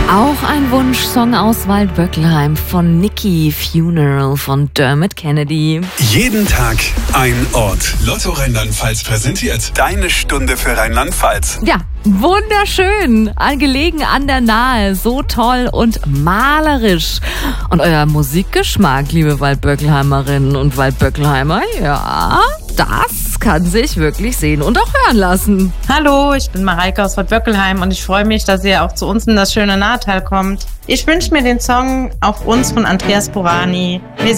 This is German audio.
Auch ein Wunschsong aus Waldböckelheim von Nikki, Funeral von Dermot Kennedy. Jeden Tag ein Ort. Lotto Rheinland-Pfalz präsentiert deine Stunde für Rheinland-Pfalz. Ja, wunderschön, gelegen an der Nahe, so toll und malerisch. Und euer Musikgeschmack, liebe Waldböckelheimerinnen und Waldböckelheimer, ja, das kann sich wirklich sehen und auch hören lassen. Hallo, ich bin Mareike aus Waldböckelheim und ich freue mich, dass ihr auch zu uns in das schöne Nahetal kommt. Ich wünsche mir den Song Auf uns von Andreas Borani. Wir